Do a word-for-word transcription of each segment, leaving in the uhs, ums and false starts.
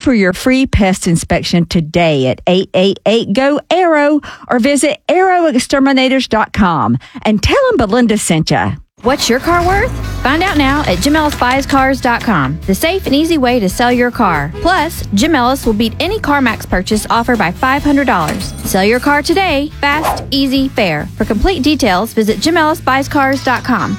for your free pest inspection today at eight eight eight, G O, ARROW or visit arrow exterminators dot com and tell them Belinda sent you. What's your car worth? Find out now at Jim Ellis Buys Cars dot com, the safe and easy way to sell your car. Plus, Jim Ellis will beat any CarMax purchase offer by five hundred dollars. Sell your car today, fast, easy, fair. For complete details, visit Jim Ellis Buys Cars dot com.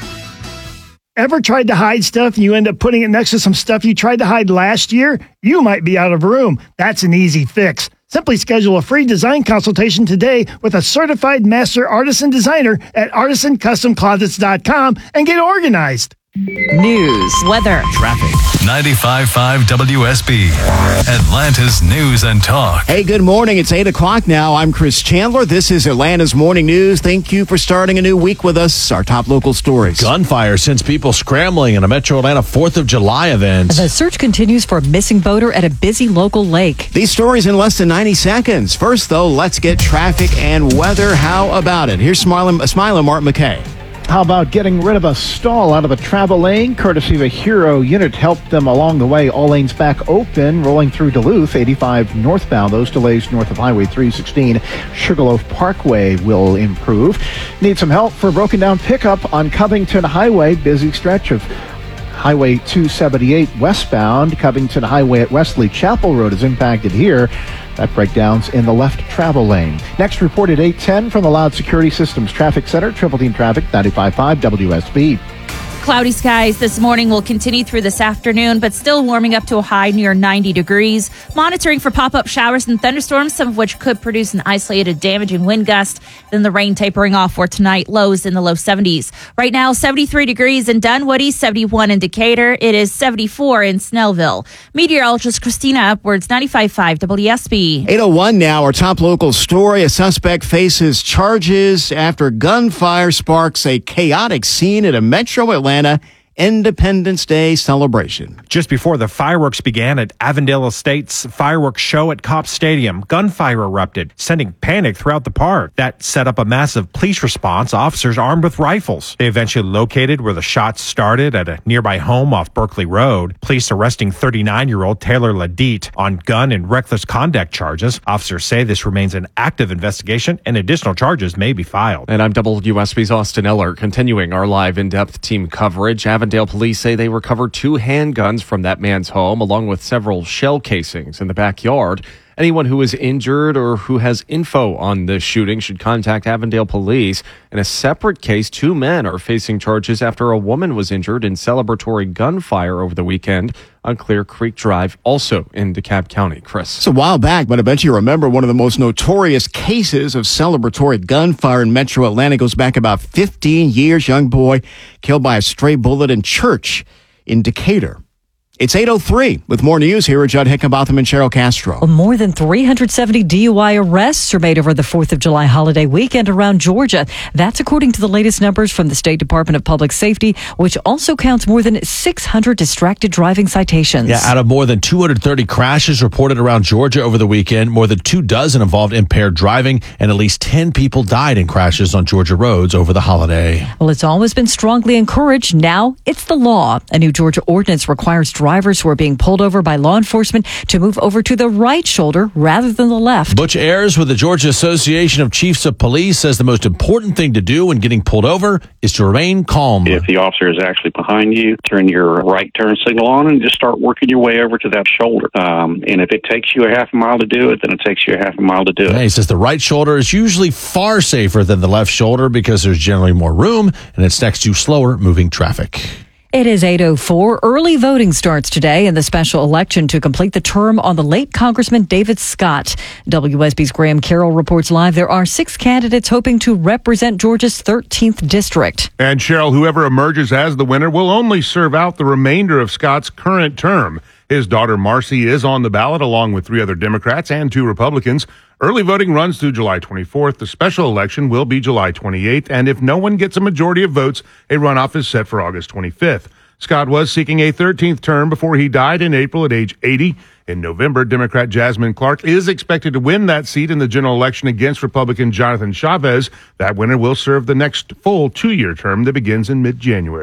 Ever tried to hide stuff and you end up putting it next to some stuff you tried to hide last year? You might be out of room. That's an easy fix. Simply schedule a free design consultation today with a certified master artisan designer at artisan custom closets dot com and get organized. News, weather, traffic. ninety-five point five W S B, Atlanta's News and Talk. Hey, good morning. It's eight o'clock now. I'm Chris Chandler. This is Atlanta's Morning News. Thank you for starting a new week with us. Our top local stories. Gunfire sends people scrambling in a Metro Atlanta fourth of July event. The search continues for a missing boater at a busy local lake. These stories in less than ninety seconds. First, though, let's get traffic and weather. How about it? Here's Smiling, Smiling Mark McKay. How about getting rid of a stall out of a travel lane? Courtesy of a Hero unit helped them along the way. All lanes back open, rolling through Duluth, eighty-five northbound. Those delays north of Highway three sixteen. Sugarloaf Parkway will improve. Need some help for broken down pickup on Covington Highway. Busy stretch of Highway two seventy-eight westbound. Covington Highway at Wesley Chapel Road is impacted here. That breakdown's in the left travel lane. Next report at eight ten from the Loud Security Systems Traffic Center. Triple Team Traffic, ninety-five point five W S B. Cloudy skies this morning will continue through this afternoon, but still warming up to a high near ninety degrees. Monitoring for pop-up showers and thunderstorms, some of which could produce an isolated damaging wind gust. Then the rain tapering off for tonight, lows in the low seventies. Right now, seventy-three degrees in Dunwoody, seventy-one in Decatur. It is seventy-four in Snellville. Meteorologist Christina Upwards, ninety-five point five W S B. eight oh one now, our top local story. A suspect faces charges after gunfire sparks a chaotic scene at a Metro Atlanta Independence Day celebration. Just before the fireworks began at Avondale Estates fireworks show at Copp Stadium, gunfire erupted, sending panic throughout the park. That set up a massive police response, officers armed with rifles. They eventually located where the shots started at a nearby home off Berkeley Road. Police arresting thirty-nine-year-old Taylor Ladite on gun and reckless conduct charges. Officers say this remains an active investigation and additional charges may be filed. And I'm W S B's Austin Eller, continuing our live in-depth team coverage. Avondale police say they recovered two handguns from that man's home, along with several shell casings in the backyard. Anyone who is injured or who has info on this shooting should contact Avondale police. In a separate case, two men are facing charges after a woman was injured in celebratory gunfire over the weekend on Clear Creek Drive, also in DeKalb County. Chris. It's a while back, but I bet you remember one of the most notorious cases of celebratory gunfire in Metro Atlanta goes back about fifteen years. Young boy killed by a stray bullet in church in Decatur. It's eight oh three. With more news, here are Judd Hickenbotham and Cheryl Castro. Well, more than three hundred seventy D U I arrests are made over the fourth of July holiday weekend around Georgia. That's according to the latest numbers from the State Department of Public Safety, which also counts more than six hundred distracted driving citations. Yeah, out of more than two hundred thirty crashes reported around Georgia over the weekend, more than two dozen involved impaired driving, and at least ten people died in crashes on Georgia roads over the holiday. Well, it's always been strongly encouraged. Now it's the law. A new Georgia ordinance requires drivers Drivers who are being pulled over by law enforcement to move over to the right shoulder rather than the left. Butch Ayers with the Georgia Association of Chiefs of Police says the most important thing to do when getting pulled over is to remain calm. If the officer is actually behind you, turn your right turn signal on and just start working your way over to that shoulder. Um, and if it takes you a half a mile to do it, then it takes you a half a mile to do it. Yeah, he says the right shoulder is usually far safer than the left shoulder because there's generally more room and it's next to slower moving traffic. It is eight oh four. Early voting starts today in the special election to complete the term on the late Congressman David Scott. W S B's Graham Carroll reports live there are six candidates hoping to represent Georgia's thirteenth district. And Cheryl, whoever emerges as the winner will only serve out the remainder of Scott's current term. His daughter Marcy is on the ballot along with three other Democrats and two Republicans. Early voting runs through July twenty-fourth. The special election will be July twenty-eighth, and if no one gets a majority of votes, a runoff is set for August twenty-fifth. Scott was seeking a thirteenth term before he died in April at age eighty. In November, Democrat Jasmine Clark is expected to win that seat in the general election against Republican Jonathan Chavez. That winner will serve the next full two-year term that begins in mid-January.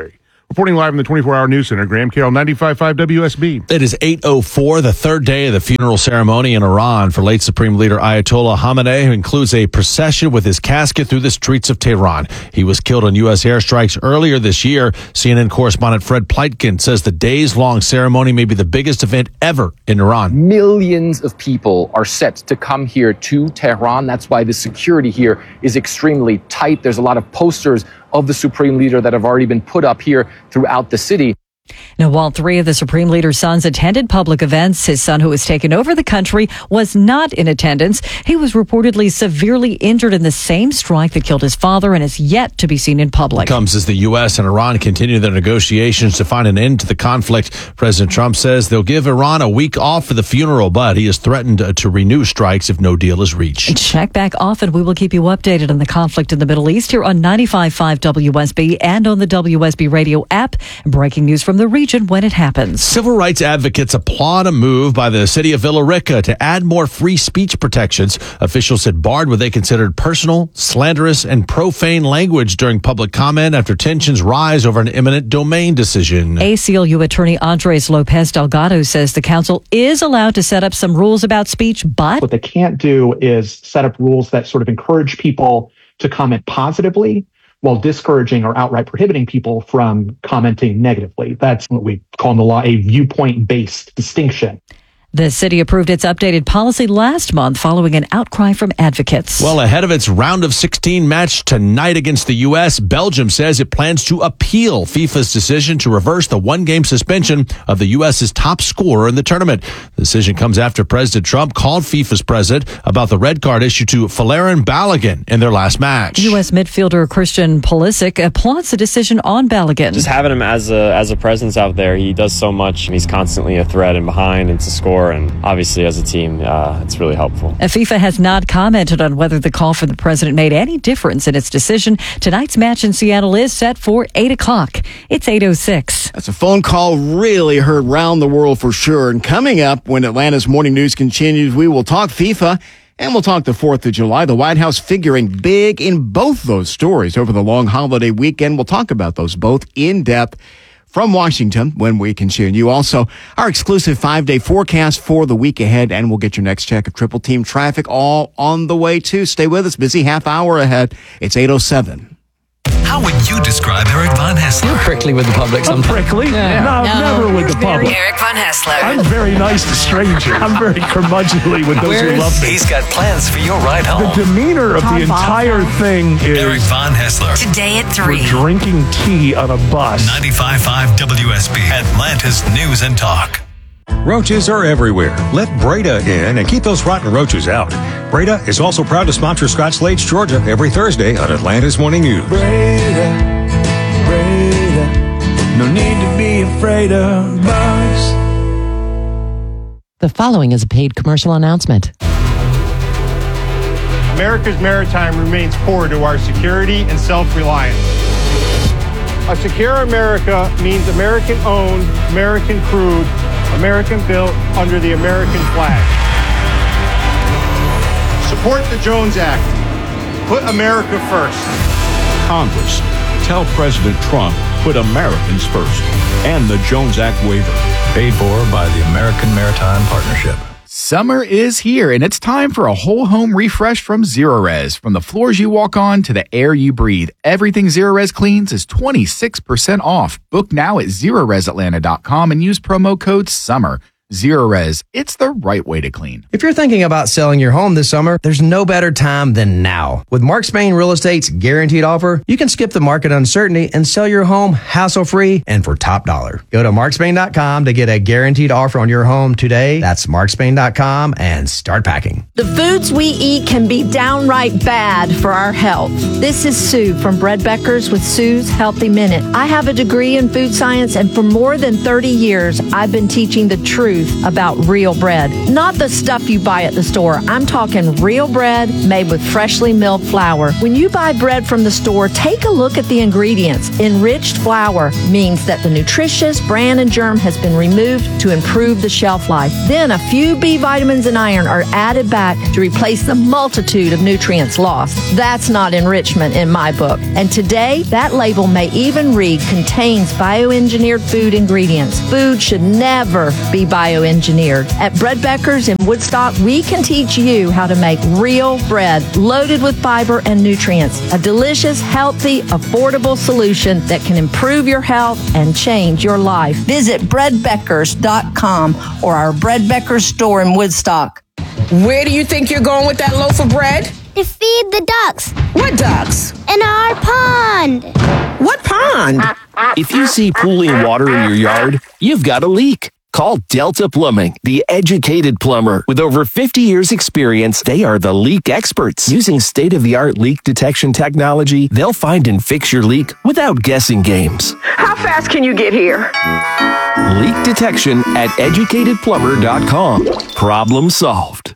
Reporting live in the twenty-four hour news center, Graham Carroll, ninety-five point five W S B. It is eight oh four, the third day of the funeral ceremony in Iran for late Supreme Leader Ayatollah Khamenei, who includes a procession with his casket through the streets of Tehran. He was killed in U S airstrikes earlier this year. C N N correspondent Fred Pleitkin says the days-long ceremony may be the biggest event ever in Iran. Millions of people are set to come here to Tehran. That's why the security here is extremely tight. There's a lot of posters of the Supreme Leader that have already been put up here throughout the city. Now, while three of the Supreme Leader's sons attended public events, his son, who has taken over the country, was not in attendance. He was reportedly severely injured in the same strike that killed his father and is yet to be seen in public. Comes as the U S and Iran continue their negotiations to find an end to the conflict. President Trump says they'll give Iran a week off for the funeral, but he has threatened to renew strikes if no deal is reached. Check back often. We will keep you updated on the conflict in the Middle East here on ninety-five point five W S B and on the W S B radio app. Breaking news from the region when it happens. Civil rights advocates applaud a move by the city of Villa Rica to add more free speech protections. Officials said barred what they considered personal, slanderous, and profane language during public comment after tensions rise over an eminent domain decision. A C L U attorney Andres Lopez Delgado says the council is allowed to set up some rules about speech, but what they can't do is set up rules that sort of encourage people to comment positively while discouraging or outright prohibiting people from commenting negatively. That's what we call in the law a viewpoint-based distinction. The city approved its updated policy last month following an outcry from advocates. Well, ahead of its round of sixteen match tonight against the U S, Belgium says it plans to appeal FIFA's decision to reverse the one-game suspension of the U S's top scorer in the tournament. The decision comes after President Trump called FIFA's president about the red card issued to Folarin Balogun in their last match. U S midfielder Christian Pulisic applauds the decision on Balogun. Just having him as a as a presence out there, he does so much. He's constantly a threat and behind and to score. And obviously, as a team, uh, it's really helpful. FIFA has not commented on whether the call from the president made any difference in its decision. Tonight's match in Seattle is set for eight o'clock. It's eight oh six. That's a phone call really heard round the world for sure. And coming up, when Atlanta's Morning News continues, we will talk FIFA and we'll talk the fourth of July. The White House figuring big in both those stories over the long holiday weekend. We'll talk about those both in depth from Washington when we continue. Also, our exclusive five-day forecast for the week ahead, and we'll get your next check of Triple Team traffic all on the way, too. Stay with us. Busy half hour ahead. It's eight oh seven. How would you describe Eric Von Haessler? You're prickly with the public sometimes. I'm prickly? Yeah. No, No, never with the public. Eric Von Haessler. I'm very nice to strangers. I'm very curmudgeonly with those Where's, who love me. He's got plans for your ride home. The demeanor of the entire thing is Eric Von Haessler. Today at three. We're drinking tea on a bus. ninety-five point five W S B, Atlanta's News and Talk. Roaches are everywhere. Let Breda in and keep those rotten roaches out. Breda is also proud to sponsor Scott Slade's Georgia every Thursday on Atlanta's Morning News. Breda, Breda, no need to be afraid of bugs. The following is a paid commercial announcement. America's maritime remains core to our security and self-reliance. A secure America means American-owned, American-crewed, American-built under the American flag. Support the Jones Act. Put America first. Congress, tell President Trump, put Americans first. And the Jones Act waiver. Paid for by the American Maritime Partnership. Summer is here, and it's time for a whole home refresh from Zerorez. From the floors you walk on to the air you breathe, everything Zerorez cleans is twenty-six percent off. Book now at Zerorez Atlanta dot com and use promo code SUMMER. Zerorez, it's the right way to clean. If you're thinking about selling your home this summer, there's no better time than now. With Mark Spain Real Estate's guaranteed offer, you can skip the market uncertainty and sell your home hassle-free and for top dollar. Go to Mark Spain dot com to get a guaranteed offer on your home today. That's Mark Spain dot com and start packing. The foods we eat can be downright bad for our health. This is Sue from Bread Beckers with Sue's Healthy Minute. I have a degree in food science, and for more than thirty years, I've been teaching the truth truth about real bread. Not the stuff you buy at the store. I'm talking real bread made with freshly milled flour. When you buy bread from the store, take a look at the ingredients. Enriched flour means that the nutritious bran and germ has been removed to improve the shelf life. Then a few B vitamins and iron are added back to replace the multitude of nutrients lost. That's not enrichment in my book. And today, that label may even read contains bioengineered food ingredients. Food should never be bioengineered. At Bread Beckers in Woodstock, we can teach you how to make real bread loaded with fiber and nutrients. A delicious, healthy, affordable solution that can improve your health and change your life. Visit bread beckers dot com or our Bread Beckers store in Woodstock. Where do you think you're going with that loaf of bread? To feed the ducks. What ducks? In our pond. What pond? If you see pooling water in your yard, you've got a leak. Call Delta Plumbing, the educated plumber. With over fifty years experience, they are the leak experts. Using state-of-the-art leak detection technology, they'll find and fix your leak without guessing games. How fast can you get here? Leak detection at educated plumber dot com. Problem solved.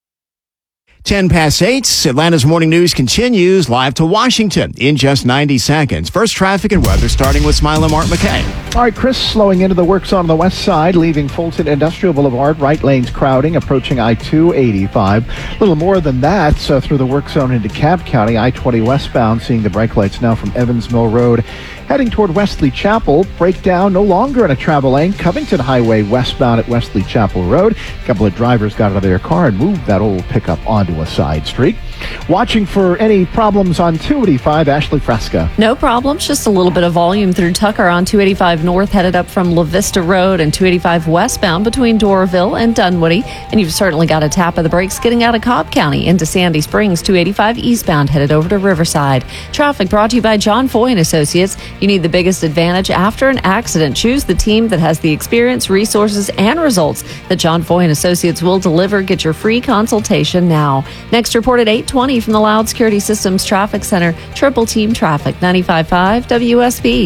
ten past eight, Atlanta's Morning News continues live to Washington in just ninety seconds. First traffic and weather starting with Smile and Mark McKay. All right, Chris, slowing into the work zone on the west side, leaving Fulton Industrial Boulevard, right lanes crowding, approaching I two eighty-five. A little more than that, so through the work zone into Cobb County, I twenty westbound, seeing the brake lights now from Evans Mill Road. Heading toward Wesley Chapel, breakdown no longer in a travel lane. Covington Highway westbound at Wesley Chapel Road. A couple of drivers got out of their car and moved that old pickup onto a side street. Watching for any problems on two eighty-five, Ashley Fresca. No problems, just a little bit of volume through Tucker on two eighty-five North, headed up from La Vista Road, and two eighty-five westbound between Doraville and Dunwoody. And you've certainly got a tap of the brakes getting out of Cobb County into Sandy Springs, two eighty-five eastbound, headed over to Riverside. Traffic brought to you by John Foy and Associates. You need the biggest advantage after an accident. Choose the team that has the experience, resources, and results that John Foy and Associates will deliver. Get your free consultation now. Next report at eight twenty from the Loud Security Systems Traffic Center. Triple Team Traffic, ninety-five point five W S B.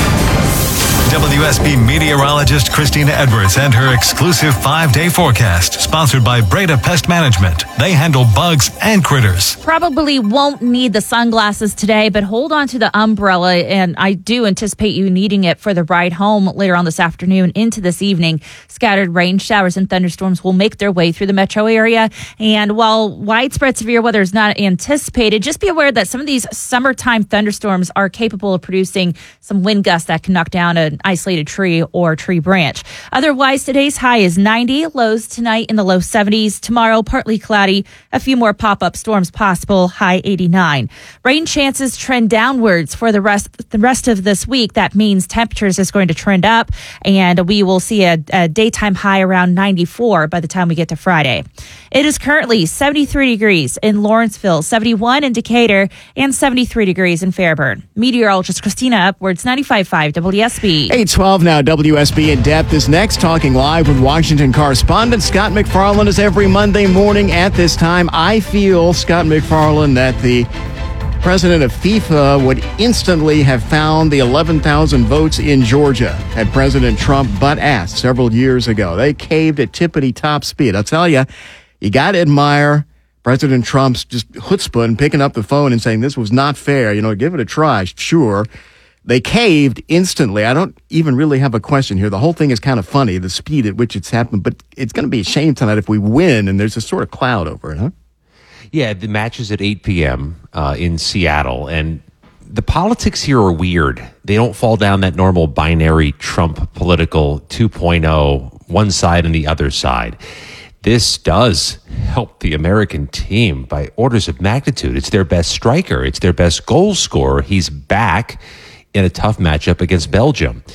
W S B meteorologist Christina Edwards and her exclusive five-day forecast, sponsored by Breda Pest Management. They handle bugs and critters. Probably won't need the sunglasses today, but hold on to the umbrella, and I do anticipate you needing it for the ride home later on this afternoon into this evening. Scattered rain showers and thunderstorms will make their way through the metro area, and while widespread severe weather is not anticipated, just be aware that some of these summertime thunderstorms are capable of producing some wind gusts that can knock down an isolated tree or tree branch. Otherwise, today's high is ninety, lows tonight in the low seventies. Tomorrow, partly cloudy, a few more pop-up storms possible, high eighty-nine. Rain chances trend downwards for the rest the rest of this week. That means temperatures is going to trend up, and we will see a, a daytime high around ninety-four by the time we get to Friday. It is currently seventy-three degrees in Lawrenceville, seventy-one in Decatur, and seventy-three degrees in Fairburn. Meteorologist Christina Upwards, ninety-five point five W S B. eight twelve now, W S B In Depth is next. Talking live with Washington correspondent Scott McFarland is every Monday morning at this time. I feel, Scott McFarland, that the president of FIFA would instantly have found the eleven thousand votes in Georgia had President Trump but asked several years ago. They caved at tippity-top speed. I'll tell you, you got to admire President Trump's just chutzpah and picking up the phone and saying this was not fair. You know, give it a try. Sure. They caved instantly. I don't even really have a question here. The whole thing is kind of funny, the speed at which it's happened, but it's going to be a shame tonight if we win and there's a sort of cloud over it, huh? Yeah, the match is at eight p.m. Uh, in Seattle, and the politics here are weird. They don't fall down that normal binary Trump political two point oh, one side and the other side. This does help the American team by orders of magnitude. It's their best striker. It's their best goal scorer. He's back in a tough matchup against Belgium.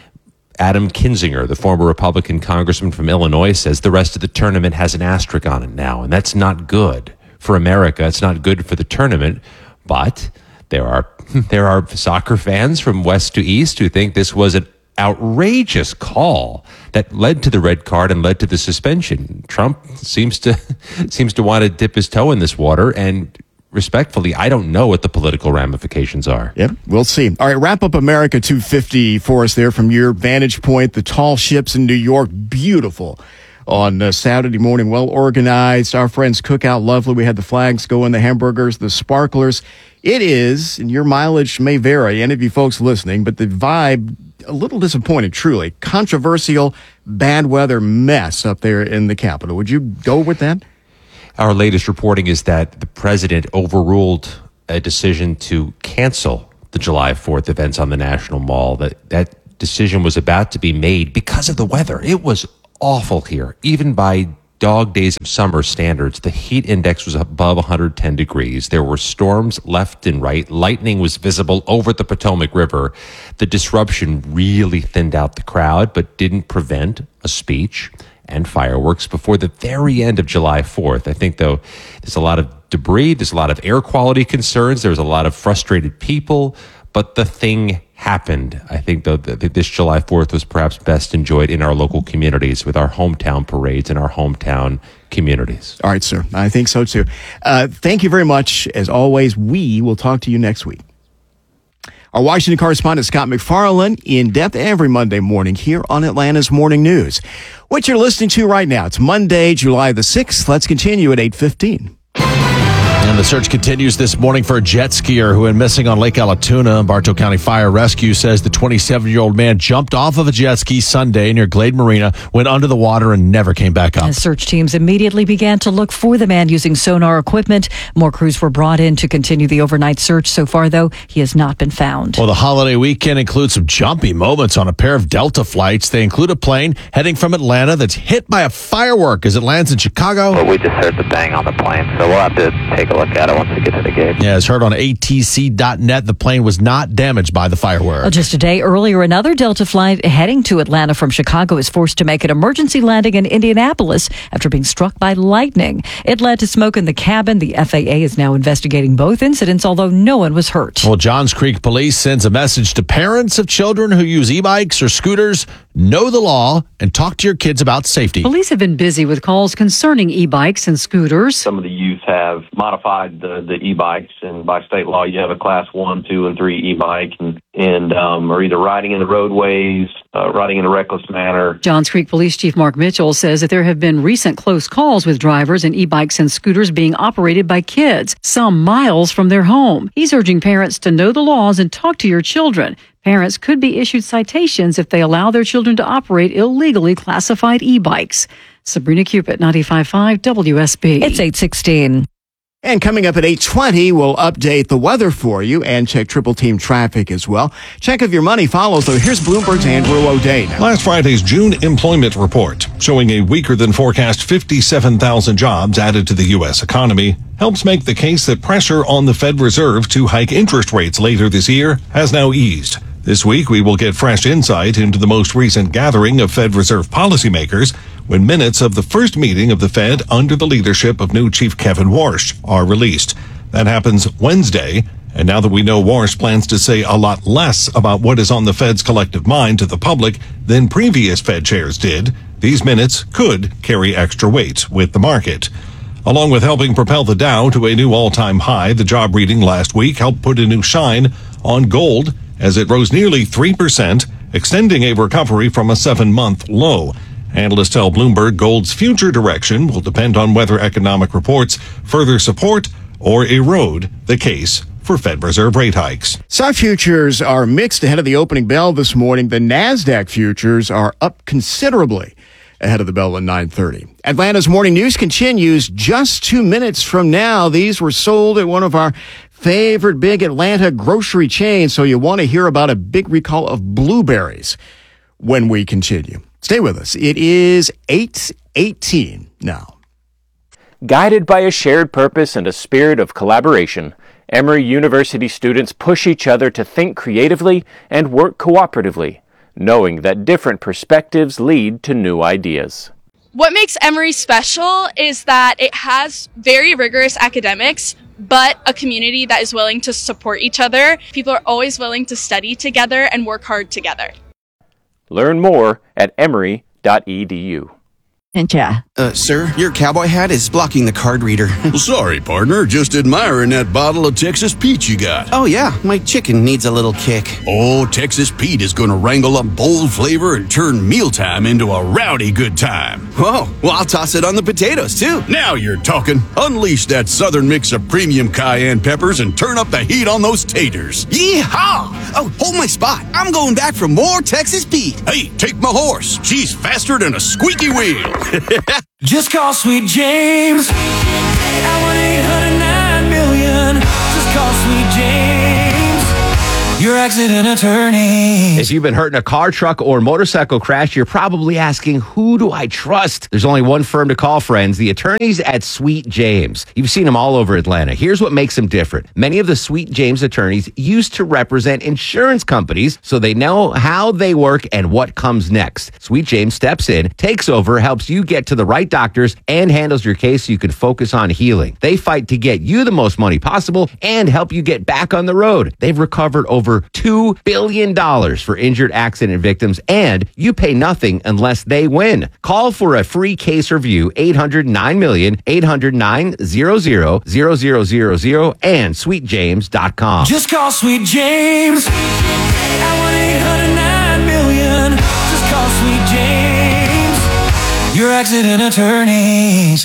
Adam Kinzinger, the former Republican congressman from Illinois, says the rest of the tournament has an asterisk on it now, and that's not good for America. It's not good for the tournament, but there are there are soccer fans from west to east who think this was an outrageous call that led to the red card and led to the suspension. Trump seems to seems to want to dip his toe in this water and respectfully, I don't know what the political ramifications are. Yep, we'll see. All right, wrap up America two fifty for us there from your vantage point. The tall ships in New York, beautiful. On uh, Saturday morning, well organized. Our friends cook out lovely. We had the flags going, the hamburgers, the sparklers. It is, and your mileage may vary, any of you folks listening, but the vibe, a little disappointing, truly. Controversial, bad weather mess up there in the Capitol. Would you go with that? Our latest reporting is that the president overruled a decision to cancel the July fourth events on the National Mall. That that decision was about to be made because of the weather. It was awful here, even by dog days of summer standards. The heat index was above one hundred ten degrees. There were storms left and right. Lightning was visible over the Potomac River. The disruption really thinned out the crowd, but didn't prevent a speech and fireworks before the very end of July fourth. I think, though, there's a lot of debris. There's a lot of air quality concerns. There's a lot of frustrated people, but the thing happened. I think, though, that this July fourth was perhaps best enjoyed in our local communities with our hometown parades and our hometown communities. All right, sir. I think so, too. Uh, thank you very much. As always, we will talk to you next week. Our Washington correspondent, Scott McFarland, in depth every Monday morning here on Atlanta's Morning News. What you're listening to right now, it's Monday, July the sixth. Let's continue at eight fifteen. And the search continues this morning for a jet skier who went missing on Lake Allatoona. Bartow County Fire Rescue says the twenty-seven-year-old man jumped off of a jet ski Sunday near Glade Marina, went under the water, and never came back up. And search teams immediately began to look for the man using sonar equipment. More crews were brought in to continue the overnight search. So far, though, he has not been found. Well, the holiday weekend includes some jumpy moments on a pair of Delta flights. They include a plane heading from Atlanta that's hit by a firework as it lands in Chicago. Well, we just heard the bang on the plane, so we'll have to take a look at it once we get to the gate. Yeah, as heard on A T C dot net, the plane was not damaged by the firework. Well, just a day earlier, another Delta flight heading to Atlanta from Chicago is forced to make an emergency landing in Indianapolis after being struck by lightning. It led to smoke in the cabin. The F A A is now investigating both incidents, although no one was hurt. Well, Johns Creek Police sends a message to parents of children who use e-bikes or scooters. Know the law and talk to your kids about safety. Police have been busy with calls concerning e-bikes and scooters. Some of the youth have modified the, the e-bikes, and by state law, you have a class one, two, and three e-bike, and, and um, are either riding in the roadways, uh, riding in a reckless manner. Johns Creek Police Chief Mark Mitchell says that there have been recent close calls with drivers and e-bikes and scooters being operated by kids, some miles from their home. He's urging parents to know the laws and talk to your children. Parents could be issued citations if they allow their children to operate illegally classified e-bikes. Sabrina Cupid, ninety-five point five W S B. It's eight sixteen. And coming up at eight twenty, we'll update the weather for you and check triple team traffic as well. Check if your money follows, though. Here's Bloomberg's Andrew O'Day now. Last Friday's June employment report, showing a weaker than forecast fifty-seven thousand jobs added to the U S economy, helps make the case that pressure on the Fed Reserve to hike interest rates later this year has now eased. This week, we will get fresh insight into the most recent gathering of Fed Reserve policymakers when minutes of the first meeting of the Fed under the leadership of new Chief Kevin Warsh are released. That happens Wednesday, and now that we know Warsh plans to say a lot less about what is on the Fed's collective mind to the public than previous Fed chairs did, these minutes could carry extra weight with the market. Along with helping propel the Dow to a new all-time high, the job reading last week helped put a new shine on gold as it rose nearly three percent, extending a recovery from a seven-month low. Analysts tell Bloomberg gold's future direction will depend on whether economic reports further support or erode the case for Fed Reserve rate hikes. Stock futures are mixed ahead of the opening bell this morning. The NASDAQ futures are up considerably ahead of the bell at nine thirty. Atlanta's Morning News continues just two minutes from now. These were sold at one of our favorite big Atlanta grocery chains, so you want to hear about a big recall of blueberries when we continue. Stay with us. It is eight eighteen now. Guided by a shared purpose and a spirit of collaboration, Emory University students push each other to think creatively and work cooperatively, knowing that different perspectives lead to new ideas. What makes Emory special is that it has very rigorous academics, but a community that is willing to support each other. People are always willing to study together and work hard together. Learn more at emory dot e d u. Cynthia, Uh, sir, your cowboy hat is blocking the card reader. Sorry, partner. Just admiring that bottle of Texas Pete you got. Oh, yeah. My chicken needs a little kick. Oh, Texas Pete is going to wrangle up bold flavor and turn mealtime into a rowdy good time. Whoa. Well, I'll toss it on the potatoes, too. Now you're talking. Unleash that southern mix of premium cayenne peppers and turn up the heat on those taters. Yeehaw! Oh, hold my spot. I'm going back for more Texas Pete. Hey, take my horse. She's faster than a squeaky wheel. Just call Sweet James at one eight hundred nine million. Just call Sweet James, your accident attorney. If you've been hurt in a car, truck, or motorcycle crash, you're probably asking, who do I trust? There's only one firm to call, friends, the attorneys at Sweet James. You've seen them all over Atlanta. Here's what makes them different. Many of the Sweet James attorneys used to represent insurance companies, so they know how they work and what comes next. Sweet James steps in, takes over, helps you get to the right doctors, and handles your case so you can focus on healing. They fight to get you the most money possible and help you get back on the road. They've recovered over two billion dollars for injured accident victims, and you pay nothing unless they win. Call for a free case review, eight hundred nine million, eight hundred nine hundred, zero zero zero zero, and sweet james dot com. Just call Sweet James at one eight hundred nine million. Just call Sweet James, your accident attorneys.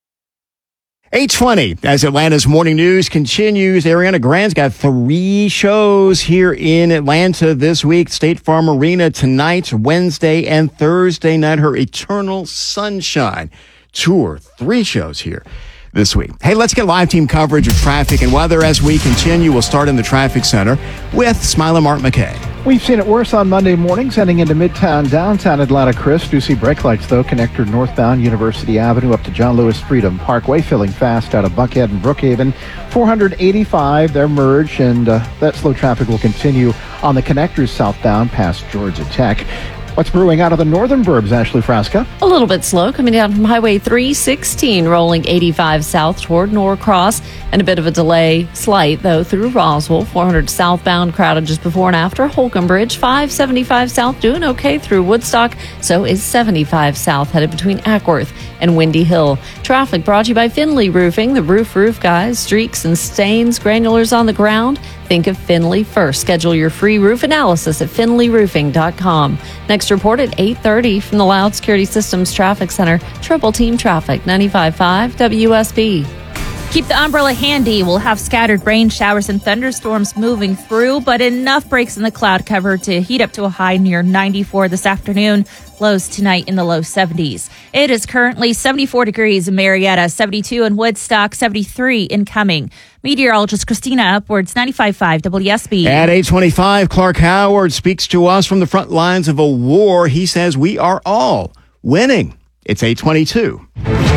eight twenty, as Atlanta's morning news continues, Ariana Grande's got three shows here in Atlanta this week. State Farm Arena tonight, Wednesday, and Thursday night. Her Eternal Sunshine tour. Three shows here this week. Hey, let's get live team coverage of traffic and weather as we continue. We'll start in the traffic center with Smile and Mark McKay. We've seen it worse on Monday mornings heading into Midtown, downtown Atlanta. Chris, do see brake lights, though. Connector northbound University Avenue up to John Lewis Freedom Parkway, filling fast out of Buckhead and Brookhaven. four eighty-five, they're merged, and uh, that slow traffic will continue on the connectors southbound past Georgia Tech. What's brewing out of the northern burbs, Ashley Frasca? A little bit slow coming down from Highway three sixteen, rolling eighty-five south toward Norcross, and a bit of a delay, slight though, through Roswell. four hundred southbound, crowded just before and after Holcomb Bridge. five seventy-five south, doing okay through Woodstock. So is seventy-five south, headed between Ackworth and Windy Hill. Traffic brought to you by Finley Roofing, the roof roof guys. Streaks and stains, granulars on the ground. Think of Finley first. Schedule your free roof analysis at finley roofing dot com. Next report at eight thirty from the Loud Security Systems Traffic Center. Triple Team Traffic, ninety-five point five W S B. Keep the umbrella handy. We'll have scattered rain showers and thunderstorms moving through, but enough breaks in the cloud cover to heat up to a high near ninety-four this afternoon. Lows tonight in the low seventies. It is currently seventy-four degrees in Marietta, seventy-two in Woodstock, seventy-three in Cumming. Meteorologist Christina Upwards, ninety-five point five W S B. At eight twenty-five, Clark Howard speaks to us from the front lines of a war. He says we are all winning. It's eight twenty-two.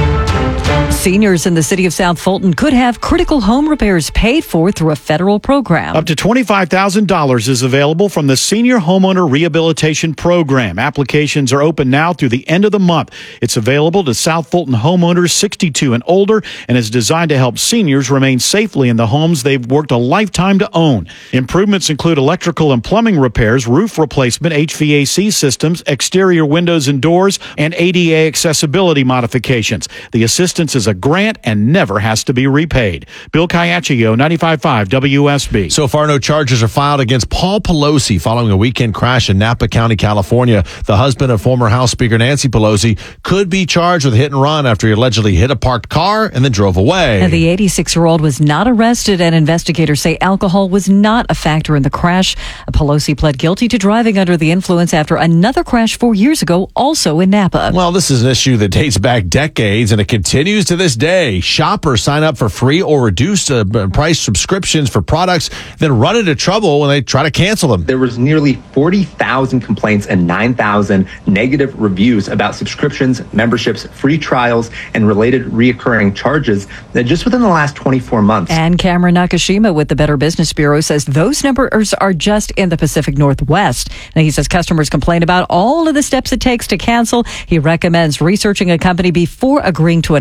Seniors in the city of South Fulton could have critical home repairs paid for through a federal program. Up to twenty-five thousand dollars is available from the Senior Homeowner Rehabilitation Program. Applications are open now through the end of the month. It's available to South Fulton homeowners sixty-two and older and is designed to help seniors remain safely in the homes they've worked a lifetime to own. Improvements include electrical and plumbing repairs, roof replacement, H V A C systems, exterior windows and doors, and A D A accessibility modifications. The assistance is a grant and never has to be repaid. Bill Caiaccio, ninety-five point five W S B. So far, no charges are filed against Paul Pelosi following a weekend crash in Napa County, California. The husband of former House Speaker Nancy Pelosi could be charged with hit and run after he allegedly hit a parked car and then drove away. And the eighty-six-year-old was not arrested, and investigators say alcohol was not a factor in the crash. Pelosi pled guilty to driving under the influence after another crash four years ago, also in Napa. Well, this is an issue that dates back decades, and it continues to this day. Shoppers sign up for free or reduced uh, price subscriptions for products, then run into trouble when they try to cancel them. There was nearly forty thousand complaints and nine thousand negative reviews about subscriptions, memberships, free trials, and related reoccurring charges that just within the last twenty-four months. And Cameron Nakashima with the Better Business Bureau says those numbers are just in the Pacific Northwest. And he says customers complain about all of the steps it takes to cancel. He recommends researching a company before agreeing to an offer.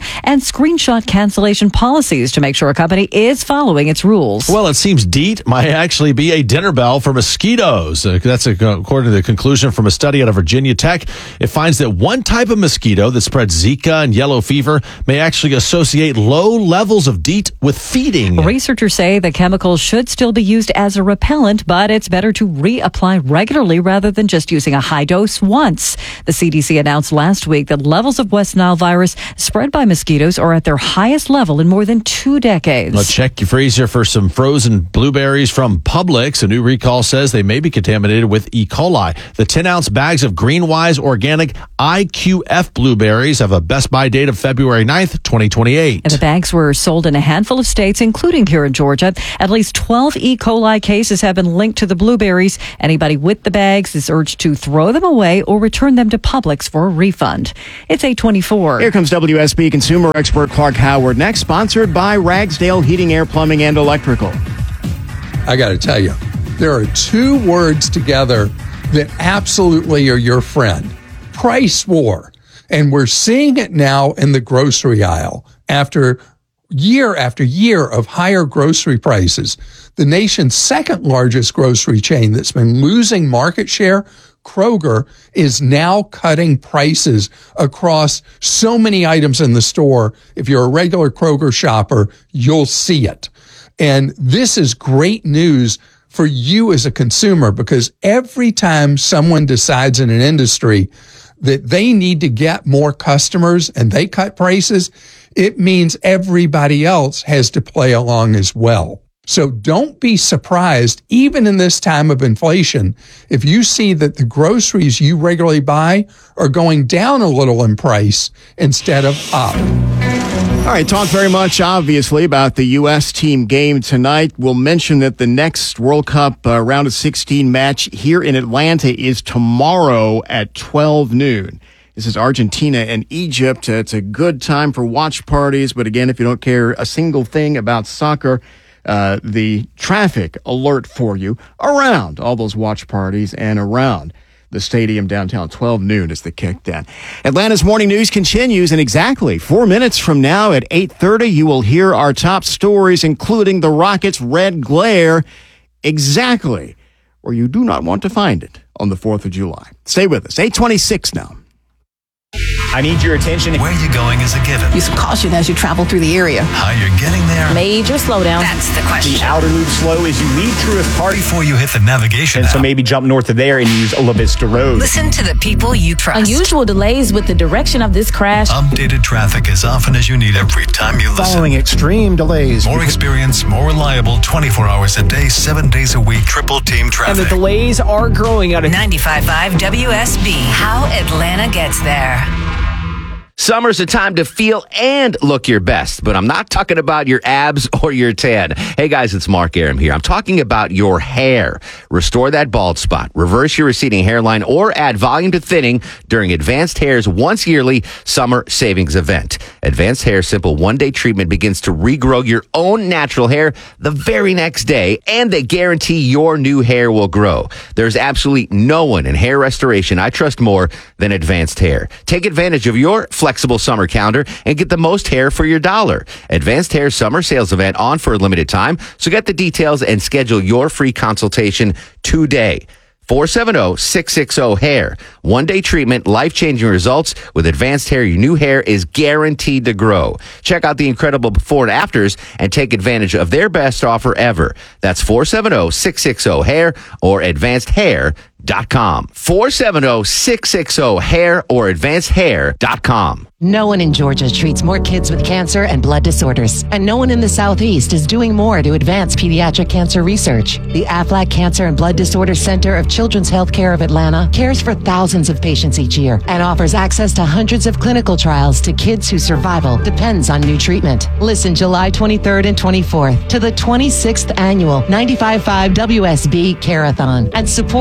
and screenshot cancellation policies to make sure a company is following its rules. Well, it seems DEET might actually be a dinner bell for mosquitoes. Uh, that's a, according to the conclusion from a study out of Virginia Tech. It finds that one type of mosquito that spreads Zika and yellow fever may actually associate low levels of DEET with feeding. Researchers say the chemical should still be used as a repellent, but it's better to reapply regularly rather than just using a high dose once. The C D C announced last week that levels of West Nile virus spread by mosquitoes are at their highest level in more than two decades. Well, check your freezer for some frozen blueberries from Publix. A new recall says they may be contaminated with E. coli. The ten-ounce bags of Greenwise organic I Q F blueberries have a Best Buy date of February ninth, twenty twenty-eight. And the bags were sold in a handful of states, including here in Georgia. At least twelve E. coli cases have been linked to the blueberries. Anybody with the bags is urged to throw them away or return them to Publix for a refund. It's eight twenty-four. Here comes W S B consumer expert Clark Howard next, sponsored by Ragsdale Heating, Air, Plumbing, and Electrical. I got to tell you, there are two words together that absolutely are your friend. Price war. And we're seeing it now in the grocery aisle after year after year of higher grocery prices. The nation's second largest grocery chain that's been losing market share, Kroger, is now cutting prices across so many items in the store. If you're a regular Kroger shopper, you'll see it. And this is great news for you as a consumer, because every time someone decides in an industry that they need to get more customers and they cut prices, it means everybody else has to play along as well. So don't be surprised, even in this time of inflation, if you see that the groceries you regularly buy are going down a little in price instead of up. All right, talk very much, obviously, about the U S team game tonight. We'll mention that the next World Cup uh, round of sixteen match here in Atlanta is tomorrow at twelve noon. This is Argentina and Egypt. Uh, it's a good time for watch parties, but again, if you don't care a single thing about soccer, uh, the traffic alert for you around all those watch parties and around the stadium downtown. twelve noon is the kick down. Atlanta's Morning News continues, and exactly four minutes from now at eight thirty, you will hear our top stories, including the Rockets' red glare, exactly where you do not want to find it on the fourth of July. Stay with us. eight twenty-six now. I need your attention. Where you're going is a given. Use caution as you travel through the area. How you're getting there. Major slowdown. That's the question. The outer loop slow as you leave Truist Park. Before you hit the navigation And app. so maybe jump north of there and use La Vista Road. Listen to the people you trust. Unusual delays with the direction of this crash. Updated traffic as often as you need every time you listen. Following extreme delays. More experience, more reliable, twenty-four hours a day, seven days a week, triple team traffic. And the delays are growing out of ninety-five point five W S B. How Atlanta gets there. Summer's a time to feel and look your best, but I'm not talking about your abs or your tan. Hey guys, it's Mark Aram here. I'm talking about your hair. Restore that bald spot, reverse your receding hairline, or add volume to thinning during Advanced Hair's once yearly summer savings event. Advanced Hair's simple one-day treatment begins to regrow your own natural hair the very next day, and they guarantee your new hair will grow. There's absolutely no one in hair restoration I trust more than Advanced Hair. Take advantage of your flexible summer calendar and get the most hair for your dollar. Advanced Hair summer sales event on for a limited time, so get the details and schedule your free consultation today. four seven zero, six six zero, hair. One-day treatment, life-changing results. With Advanced Hair, your new hair is guaranteed to grow. Check out the incredible before and afters and take advantage of their best offer ever. That's four seven zero, six six zero, hair or advanced hair dot com. four seven zero, six six zero, hair or advanced hair dot com. No one in Georgia treats more kids with cancer and blood disorders, and no one in the Southeast is doing more to advance pediatric cancer research. The Aflac Cancer and Blood Disorders Center of Children's Healthcare of Atlanta cares for thousands of patients each year and offers access to hundreds of clinical trials to kids whose survival depends on new treatment. Listen July twenty-third and twenty-fourth to the twenty-sixth annual ninety-five point five W S B Care-a-thon and support research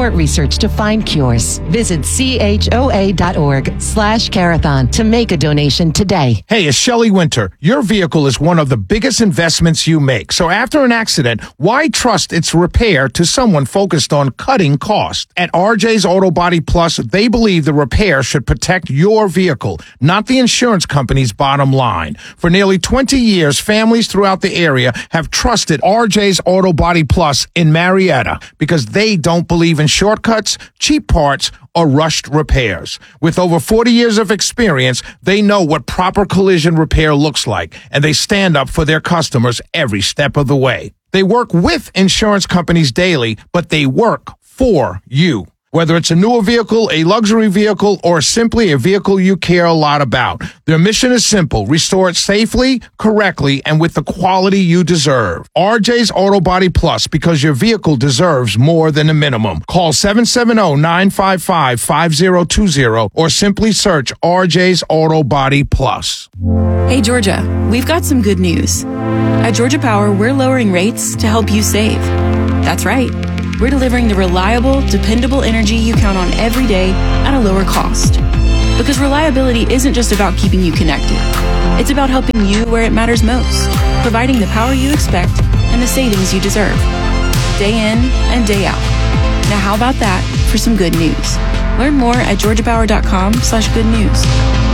research to find cures. Visit choa.org slash carathon to make a donation today. Hey, it's Shelley Winter. Your vehicle is one of the biggest investments you make. So after an accident, why trust its repair to someone focused on cutting cost? At R J's Auto Body Plus, they believe the repair should protect your vehicle, not the insurance company's bottom line. For nearly twenty years, families throughout the area have trusted R J's Auto Body Plus in Marietta because they don't believe in shortcuts, cheap parts, or rushed repairs. With over forty years of experience, they know what proper collision repair looks like, and they stand up for their customers every step of the way. They work with insurance companies daily, but they work for you. Whether it's a newer vehicle, a luxury vehicle, or simply a vehicle you care a lot about, their mission is simple: restore it safely, correctly, and with the quality you deserve. R J's Auto Body Plus, because your vehicle deserves more than a minimum. Call seven seven zero, nine five five, five zero two zero or simply search R J's Auto Body Plus. Hey, Georgia, we've got some good news. At Georgia Power, we're lowering rates to help you save. That's right. We're delivering the reliable, dependable energy you count on every day at a lower cost. Because reliability isn't just about keeping you connected. It's about helping you where it matters most, providing the power you expect and the savings you deserve. Day in and day out. Now how about that for some good news? Learn more at georgiapower.com slash good news.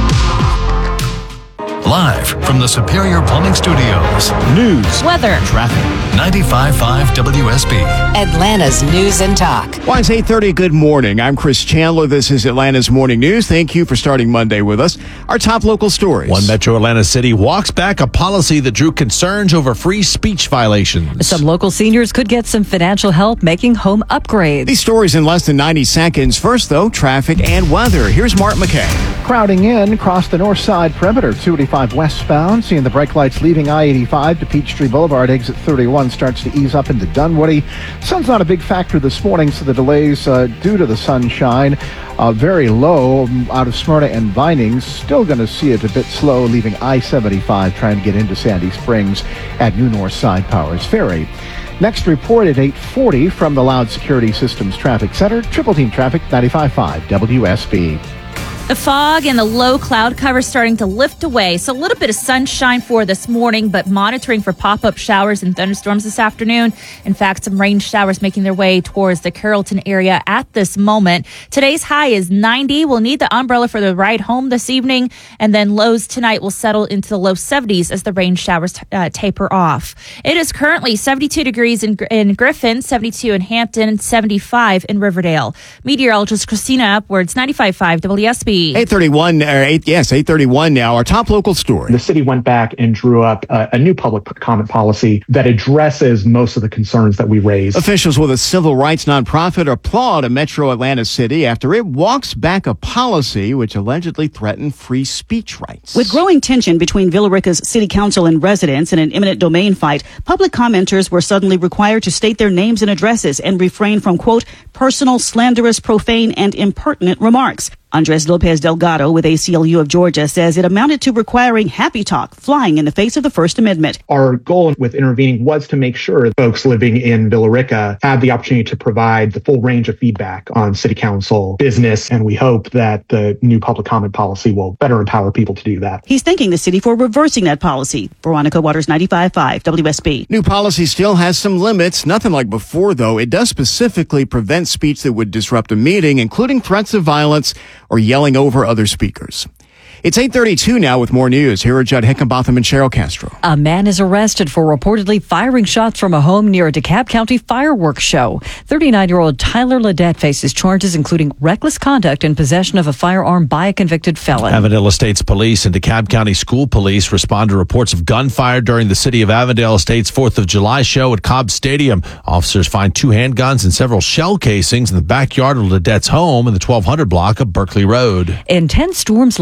Live from the Superior Plumbing Studios. News, weather, traffic. ninety-five point five W S B. Atlanta's News and Talk. Well, it's eight thirty. Good morning. I'm Chris Chandler. This is Atlanta's Morning News. Thank you for starting Monday with us. Our top local stories. One Metro Atlanta City walks back a policy that drew concerns over free speech violations. Some local seniors could get some financial help making home upgrades. These stories in less than ninety seconds. First, though, traffic and weather. Here's Mark McKay. Crowding in across the north side perimeter, two eighty-five westbound, seeing the brake lights leaving I eighty-five to Peachtree Boulevard. Exit thirty-one starts to ease up into Dunwoody. Sun's not a big factor this morning, so the delays uh, due to the sunshine uh, very low out of Smyrna and Vinings. Still going to see it a bit slow, leaving I seventy-five trying to get into Sandy Springs at New North Side Powers Ferry. Next report at eight forty from the Loud Security Systems Traffic Center. Triple Team Traffic, ninety-five point five W S B. The fog and the low cloud cover starting to lift away. So a little bit of sunshine for this morning, but monitoring for pop-up showers and thunderstorms this afternoon. In fact, some rain showers making their way towards the Carrollton area at this moment. Today's high is ninety. We'll need the umbrella for the ride home this evening. And then lows tonight will settle into the low seventies as the rain showers uh, taper off. It is currently seventy-two degrees in, in Griffin, seventy-two in Hampton, seventy-five in Riverdale. Meteorologist Christina Upwards, ninety-five point five W S B. eight thirty-one, or eight, yes, eight thirty-one now. Our top local story. The city went back and drew up a, a new public comment policy that addresses most of the concerns that we raised. Officials with a civil rights nonprofit applaud a Metro Atlanta City after it walks back a policy which allegedly threatened free speech rights. With growing tension between Villa Rica's city council and residents in an eminent domain fight, public commenters were suddenly required to state their names and addresses and refrain from, quote, personal, slanderous, profane, and impertinent remarks. Andres Lopez Delgado with A C L U of Georgia says it amounted to requiring happy talk flying in the face of the First Amendment. Our goal with intervening was to make sure folks living in Villa Rica had the opportunity to provide the full range of feedback on city council business, and we hope that the new public comment policy will better empower people to do that. He's thanking the city for reversing that policy. Veronica Waters, ninety-five point five W S B. New policy still has some limits. Nothing like before, though. It does specifically prevent speech that would disrupt a meeting, including threats of violence or yelling over other speakers. It's eight thirty-two now with more news. Here are Judd Hickenbotham and Cheryl Castro. A man is arrested for reportedly firing shots from a home near a DeKalb County fireworks show. thirty-nine-year-old Tyler Ledette faces charges including reckless conduct and possession of a firearm by a convicted felon. Avondale Estates Police and DeKalb County School Police respond to reports of gunfire during the city of Avondale Estates fourth of July show at Cobb Stadium. Officers find two handguns and several shell casings in the backyard of Ledette's home in the twelve hundred block of Berkeley Road. Intense storms last night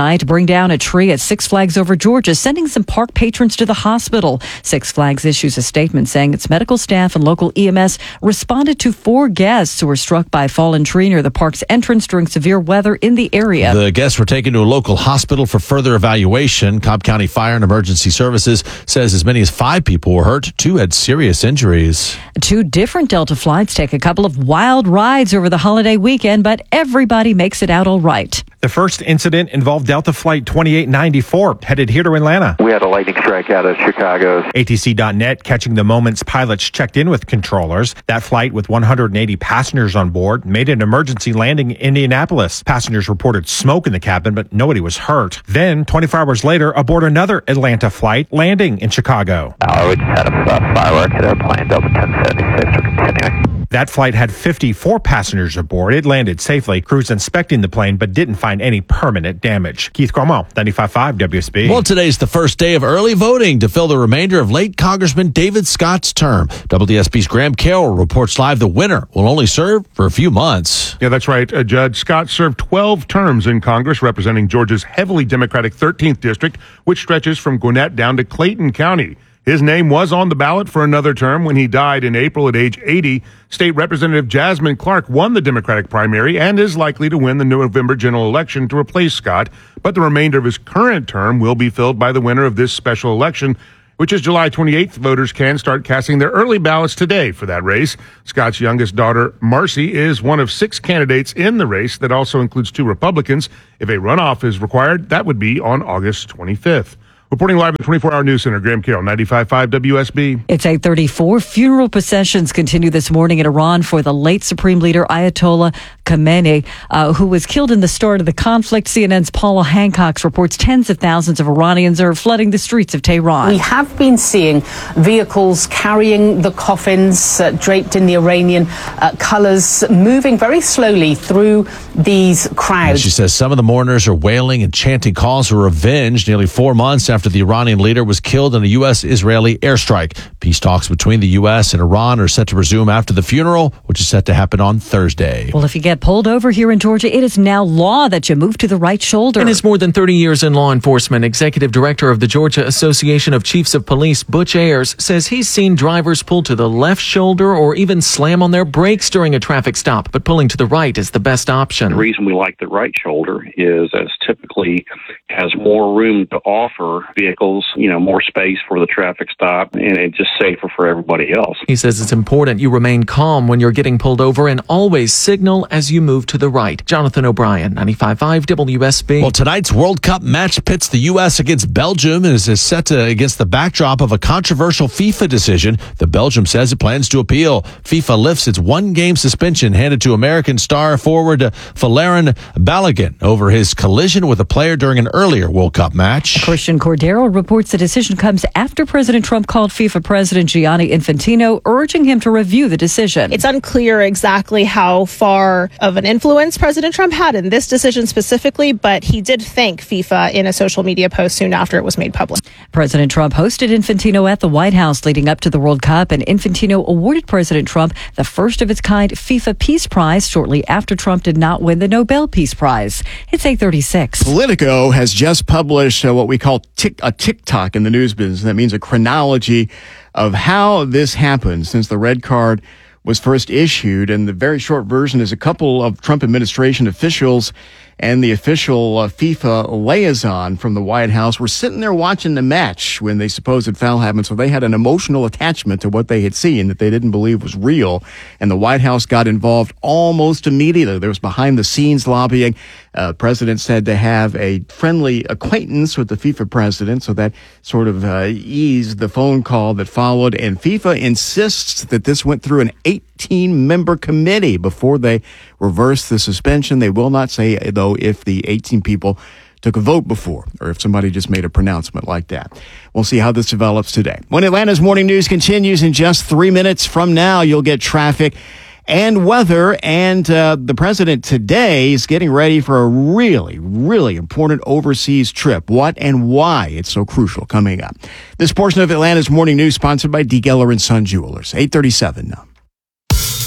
overnight bring down a tree at Six Flags Over Georgia, sending some park patrons to the hospital. Six Flags issues a statement saying its medical staff and local E M S responded to four guests who were struck by a fallen tree near the park's entrance during severe weather in the area. The guests were taken to a local hospital for further evaluation. Cobb County Fire and Emergency Services says as many as five people were hurt. Two had serious injuries. Two different Delta flights take a couple of wild rides over the holiday weekend, but everybody makes it out all right. The first incident involved Delta Flight twenty-eight ninety-four, headed here to Atlanta. We had a lightning strike out of Chicago. A T C dot net catching the moments pilots checked in with controllers. That flight with one hundred eighty passengers on board made an emergency landing in Indianapolis. Passengers reported smoke in the cabin, but nobody was hurt. Then, twenty-four hours later, aboard another Atlanta flight, landing in Chicago. Uh, we just had a uh, firework hit our plane, Delta ten seventy-six. We're continuing. That flight had fifty-four passengers aboard. It landed safely. Crews inspecting the plane, but didn't find any permanent damage. Keith Cuomo, ninety-five point five W S B. Well, today's the first day of early voting to fill the remainder of late Congressman David Scott's term. W S B's Graham Carroll reports live the winner will only serve for a few months. Yeah, that's right. Uh, Judge Scott served twelve terms in Congress representing Georgia's heavily Democratic thirteenth District, which stretches from Gwinnett down to Clayton County. His name was on the ballot for another term when he died in April at age eighty. State Representative Jasmine Clark won the Democratic primary and is likely to win the November general election to replace Scott. But the remainder of his current term will be filled by the winner of this special election, which is July twenty-eighth. Voters can start casting their early ballots today for that race. Scott's youngest daughter, Marcy, is one of six candidates in the race that also includes two Republicans. If a runoff is required, that would be on August twenty-fifth. Reporting live at the twenty-four hour News Center, Graham Carroll, ninety-five point five W S B. It's eight thirty-four. Funeral processions continue this morning in Iran for the late Supreme Leader Ayatollah Khamenei, uh, who was killed in the start of the conflict. C N N's Paula Hancock reports tens of thousands of Iranians are flooding the streets of Tehran. We have been seeing vehicles carrying the coffins uh, draped in the Iranian uh, colors, moving very slowly through these crowds. She says some of the mourners are wailing and chanting calls for revenge nearly four months after the Iranian leader was killed in a U S Israeli airstrike. Peace talks between the U S and Iran are set to resume after the funeral, which is set to happen on Thursday. Well, if you get pulled over here in Georgia, it is now law that you move to the right shoulder. In his more than thirty years in law enforcement, Executive Director of the Georgia Association of Chiefs of Police, Butch Ayers, says he's seen drivers pull to the left shoulder or even slam on their brakes during a traffic stop, but pulling to the right is the best option. The reason we like the right shoulder is as typically has more room to offer vehicles, you know, more space for the traffic stop, and it's just safer for everybody else. He says it's important you remain calm when you're getting pulled over and always signal as you move to the right. Jonathan O'Brien, ninety-five point five W S B. Well, tonight's World Cup match pits the U S against Belgium and is set to against the backdrop of a controversial FIFA decision that Belgium says it plans to appeal. FIFA lifts its one-game suspension handed to American star forward Valérien Balogun over his collision with a player during an earlier World Cup match. Christian Cordero reports the decision comes after President Trump called FIFA President Gianni Infantino, urging him to review the decision. It's unclear exactly how far of an influence President Trump had in this decision specifically, but he did thank FIFA in a social media post soon after it was made public. President Trump hosted Infantino at the White House leading up to the World Cup, and Infantino awarded President Trump the first of its kind FIFA Peace Prize shortly after Trump did not win the Nobel Peace Prize. It's eight thirty-six. Politico has just published uh, what we call tick, a TikTok in the news business. That means a chronology of how this happened since the red card was first issued. And the very short version is a couple of Trump administration officials and the official uh, FIFA liaison from the White House were sitting there watching the match when the supposed foul happened. So they had an emotional attachment to what they had seen that they didn't believe was real. And the White House got involved almost immediately. There was behind the scenes lobbying. Uh, president said to have a friendly acquaintance with the FIFA president. So that sort of uh, eased the phone call that followed. And FIFA insists that this went through an eighteen member committee before they reverse the suspension. They will not say, though, if the eighteen people took a vote before or if somebody just made a pronouncement like that. We'll see how this develops today. When Atlanta's Morning News continues in just three minutes from now, you'll get traffic and weather. And uh, the president today is getting ready for a really, really important overseas trip. What and why it's so crucial coming up. This portion of Atlanta's Morning News sponsored by D. Geller and Son Jewelers. eight thirty-seven now.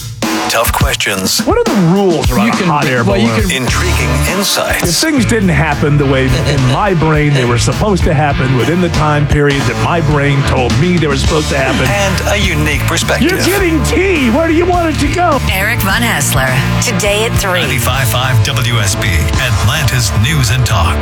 Tough questions. What are the rules around You a can- hot air well, balloon? you can- Intriguing insights. If things didn't happen the way in my brain they were supposed to happen within the time period that my brain told me they were supposed to happen. And a unique perspective. You're getting tea. Where do you want it to go? Eric Von Hassler, today at three. ninety-five point five W S B, Atlanta's News and Talk.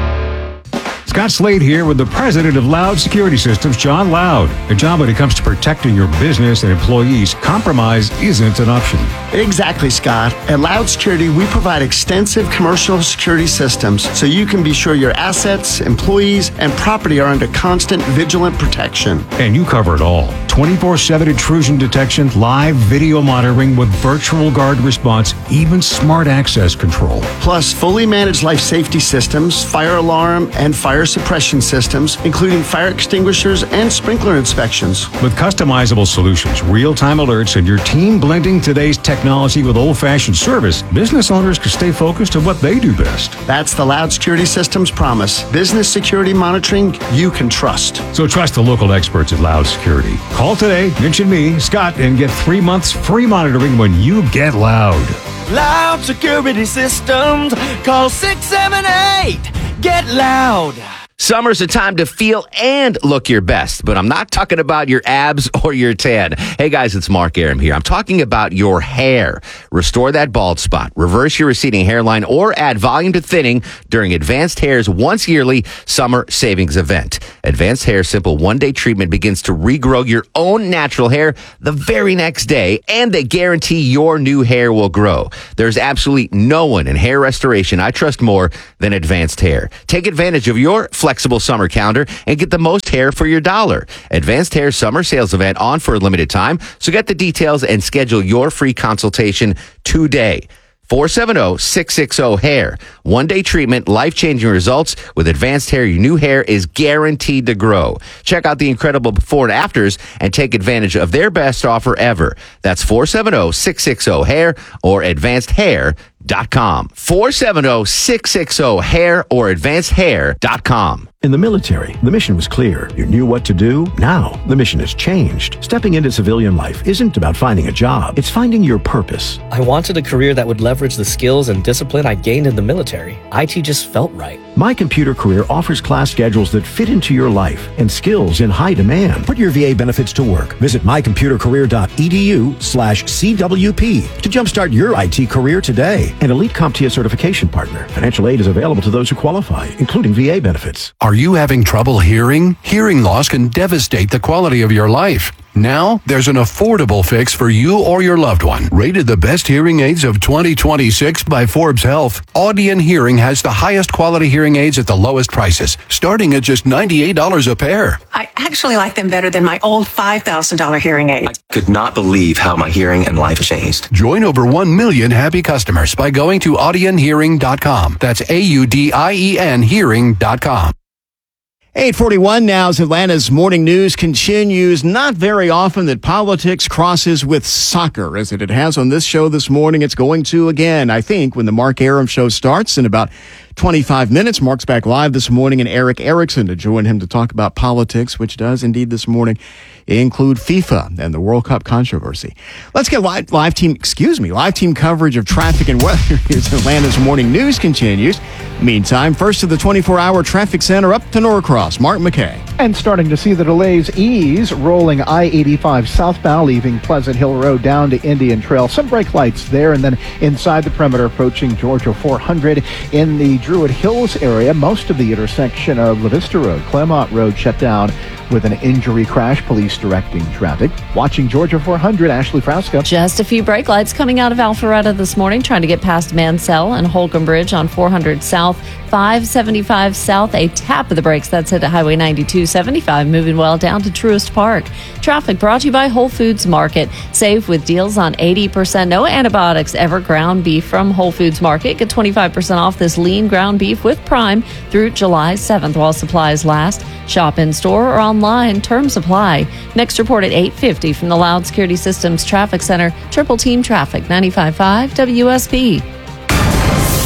Scott Slade here with the president of Loud Security Systems, John Loud. A job when it comes to protecting your business and employees, compromise isn't an option. Exactly, Scott. At Loud Security, we provide extensive commercial security systems so you can be sure your assets, employees, and property are under constant vigilant protection. And you cover it all. twenty-four seven intrusion detection, live video monitoring with virtual guard response, even smart access control. Plus, fully managed life safety systems, fire alarm, and fire suppression systems, including fire extinguishers and sprinkler inspections. With customizable solutions, real-time alerts, and your team blending today's technology with old-fashioned service, business owners can stay focused on what they do best. That's the Loud Security Systems promise. Business security monitoring you can trust. So trust the local experts at Loud Security. Call today, mention me, Scott, and get three months free monitoring when you get Loud. Loud Security Systems. Call six seven eight. Get Loud. Summer's a time to feel and look your best, but I'm not talking about your abs or your tan. Hey guys, it's Mark Aram here. I'm talking about your hair. Restore that bald spot, reverse your receding hairline, or add volume to thinning during Advanced Hair's once yearly summer savings event. Advanced Hair's simple one-day treatment begins to regrow your own natural hair the very next day, and they guarantee your new hair will grow. There's absolutely no one in hair restoration I trust more than Advanced Hair. Take advantage of your flexible summer calendar and get the most hair for your dollar. Advanced Hair summer sales event on for a limited time, so get the details and schedule your free consultation today. four seven zero, six six zero, hair. One-day treatment, life-changing results. With Advanced Hair, your new hair is guaranteed to grow. Check out the incredible before and afters and take advantage of their best offer ever. That's four seven zero, six six zero, hair or advanced hair dot com. four seven zero, six six zero, hair or advanced hair dot com. In the military, the mission was clear. You knew what to do. Now, the mission has changed. Stepping into civilian life isn't about finding a job. It's finding your purpose. I wanted a career that would leverage the skills and discipline I gained in the military. I T just felt right. My Computer Career offers class schedules that fit into your life and skills in high demand. Put your V A benefits to work. Visit my computer career dot e d u slash C W P to jumpstart your I T career today. An elite CompTIA certification partner. Financial aid is available to those who qualify, including V A benefits. Are you having trouble hearing? Hearing loss can devastate the quality of your life. Now, there's an affordable fix for you or your loved one. Rated the best hearing aids of twenty twenty-six by Forbes Health, Audion Hearing has the highest quality hearing aids at the lowest prices, starting at just ninety-eight dollars a pair. I actually like them better than my old five thousand dollars hearing aid. I could not believe how my hearing and life changed. Join over one million happy customers by going to audion hearing dot com. That's A U D I E N hearing dot com. eight forty-one now as Atlanta's morning news continues. Not very often that politics crosses with soccer, as it has on this show this morning. It's going to again, I think, when the Mark Aram show starts in about twenty-five minutes. Mark's back live this morning, and Eric Erickson to join him to talk about politics, which does indeed this morning include FIFA and the World Cup controversy. Let's get live, live team, excuse me, live team coverage of traffic and weather as Atlanta's morning news continues. Meantime, first to the twenty-four hour traffic center up to Norcross. Mark McKay. And starting to see the delays ease, rolling I eighty-five southbound, leaving Pleasant Hill Road down to Indian Trail. Some brake lights there, and then inside the perimeter approaching Georgia four hundred in the Druid Hills area. Most of the intersection of La Vista Road, Claremont Road shut down with an injury crash. Police directing traffic. Watching Georgia four hundred, Ashley Frasco. Just a few brake lights coming out of Alpharetta this morning, trying to get past Mansell and Holcomb Bridge on four hundred South. five seventy-five South, a tap of the brakes. That's it at Highway ninety-two seventy-five, moving well down to Truist Park. Traffic brought to you by Whole Foods Market. Save with deals on eighty percent no antibiotics ever ground beef from Whole Foods Market. Get twenty-five percent off this lean ground beef with Prime through July seventh while supplies last. Shop in store or online. Terms apply. Next report at eight fifty from the Loud Security Systems Traffic Center. Triple Team Traffic, ninety-five point five W S B.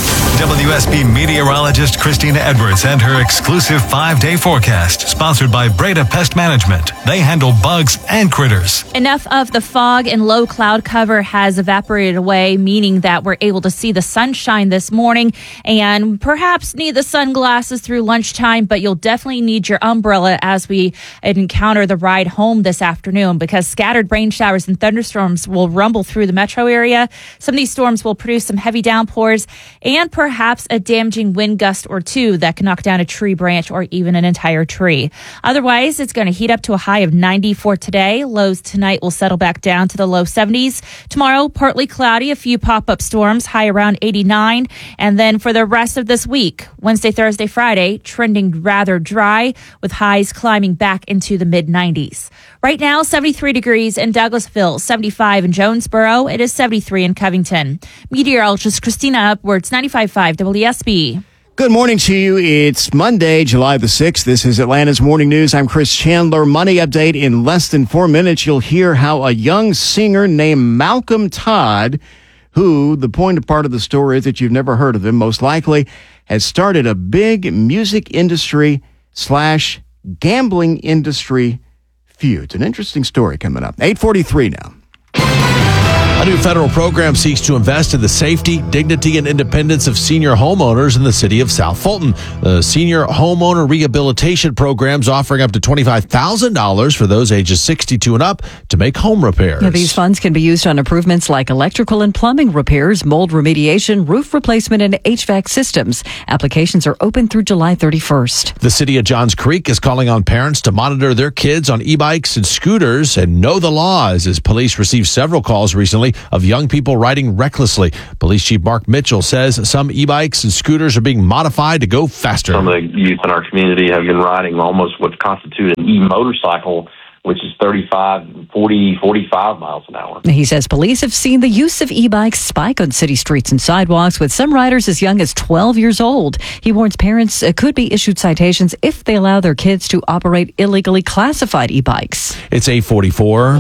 W S B meteorologist Christina Edwards and her exclusive five-day forecast, sponsored by Breda Pest Management. They handle bugs and critters. Enough of the fog and low cloud cover has evaporated away, meaning that we're able to see the sunshine this morning and perhaps need the sunglasses through lunchtime, but you'll definitely need your umbrella as we encounter the ride home this afternoon, because scattered rain showers and thunderstorms will rumble through the metro area. Some of these storms will produce some heavy downpours and perhaps a damaging wind gust or two that can knock down a tree branch or even an entire tree. Otherwise, it's going to heat up to a high of ninety for today. Lows tonight will settle back down to the low seventies. Tomorrow, partly cloudy, a few pop-up storms, high around eighty-nine. And then for the rest of this week, Wednesday, Thursday, Friday, trending rather dry with highs climbing back into the mid nineties. Right now, seventy-three degrees in Douglasville, seventy-five in Jonesboro. It is seventy-three in Covington. Meteorologist Christina Edwards, ninety-five point five W S B. Good morning to you. It's Monday, July the sixth. This is Atlanta's Morning News. I'm Chris Chandler. Money update. In less than four minutes, you'll hear how a young singer named Malcolm Todd, who the point part of the story is that you've never heard of him, most likely, has started a big music industry slash gambling industry feud. It's an interesting story coming up. eight forty-three now. A new federal program seeks to invest in the safety, dignity, and independence of senior homeowners in the city of South Fulton. The Senior Homeowner Rehabilitation Program is offering up to twenty-five thousand dollars for those ages sixty-two and up to make home repairs. Now, these funds can be used on improvements like electrical and plumbing repairs, mold remediation, roof replacement, and H V A C systems. Applications are open through July thirty-first. The city of Johns Creek is calling on parents to monitor their kids on e-bikes and scooters and know the laws, as police received several calls recently of young people riding recklessly. Police Chief Mark Mitchell says some e-bikes and scooters are being modified to go faster. Some of the youth in our community have been riding almost what constitutes an e-motorcycle, which is thirty-five, forty, forty-five miles an hour. He says police have seen the use of e-bikes spike on city streets and sidewalks, with some riders as young as twelve years old. He warns parents could be issued citations if they allow their kids to operate illegally classified e-bikes. It's eight forty-four.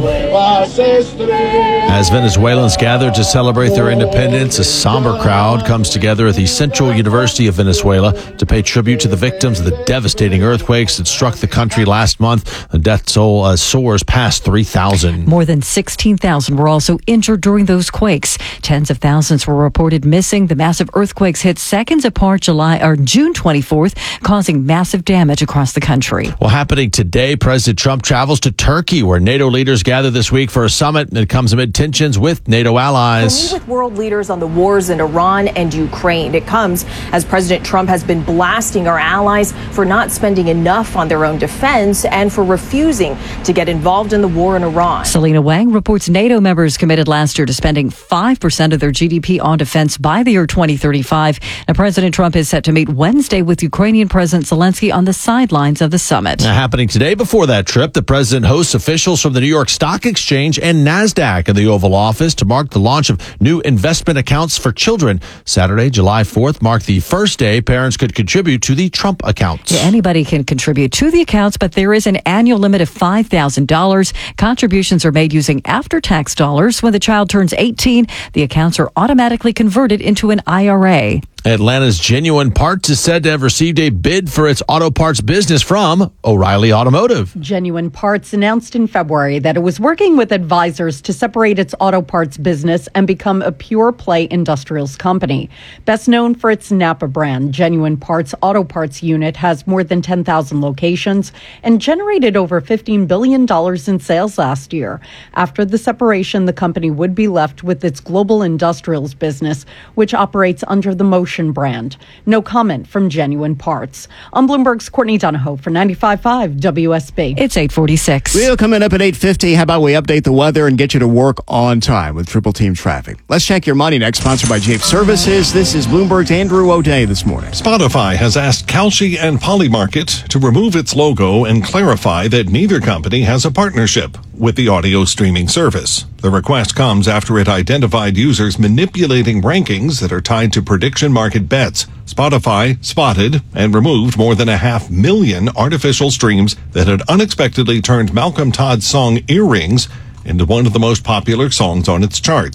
As Venezuelans gather to celebrate their independence, a somber crowd comes together at the Central University of Venezuela to pay tribute to the victims of the devastating earthquakes that struck the country last month. The death toll uh, soars past three thousand. More than sixteen thousand were also injured during those quakes. Tens of thousands were reported missing. The massive earthquakes hit seconds apart July or June twenty-fourth, causing massive damage across the country. Well, happening today, President Trump travels to Turkey, where NATO leaders gather this week for a summit, and it comes amid tensions with NATO allies. With world leaders on the wars in Iran and Ukraine. It comes as President Trump has been blasting our allies for not spending enough on their own defense and for refusing to get involved in the war in Iran. Selena Wang reports NATO members committed last year to spending five percent of their G D P on defense by the year twenty thirty-five. Now, President Trump is set to meet Wednesday with Ukrainian President Zelensky on the sidelines of the summit. Now, happening today before that trip, the president hosts officials from the New York Stock Exchange and NASDAQ in the Oval Office to mark the launch of new investment accounts for children. Saturday, July fourth, marked the first day parents could contribute to the Trump accounts. Yeah, anybody can contribute to the accounts, but there is an annual limit of five thousand dollars. Contributions are made using after-tax dollars. When the child turns eighteen, the accounts are automatically converted into an I R A. Atlanta's Genuine Parts is said to have received a bid for its auto parts business from O'Reilly Automotive. Genuine Parts announced in February that it was working with advisors to separate its auto parts business and become a pure-play industrials company. Best known for its Napa brand, Genuine Parts Auto Parts unit has more than ten thousand locations and generated over fifteen billion dollars in sales last year. After the separation, the company would be left with its global industrials business, which operates under the Motion brand. No comment from Genuine Parts. On Bloomberg's Courtney Donahoe for ninety-five point five W S B. It's eight forty-six. We'll coming up at eight fifty. How about we update the weather and get you to work on time with Triple Team Traffic? Let's check your money next, sponsored by Jape Services. This is Bloomberg's Andrew O'Day this morning. Spotify has asked Kalshi and Polymarket to remove its logo and clarify that neither company has a partnership with the audio streaming service. The request comes after it identified users manipulating rankings that are tied to prediction market bets. Spotify spotted and removed more than a half million artificial streams that had unexpectedly turned Malcolm Todd's song Earrings into one of the most popular songs on its charts.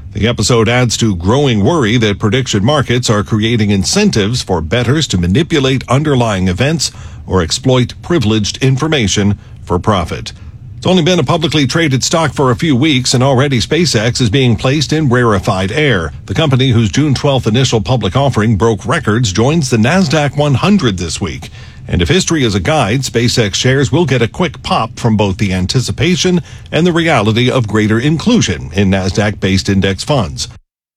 The episode adds to growing worry that prediction markets are creating incentives for bettors to manipulate underlying events or exploit privileged information for profit. It's only been a publicly traded stock for a few weeks, and already SpaceX is being placed in rarefied air. The company, whose June twelfth initial public offering broke records, joins the NASDAQ one hundred this week. And if history is a guide, SpaceX shares will get a quick pop from both the anticipation and the reality of greater inclusion in NASDAQ-based index funds.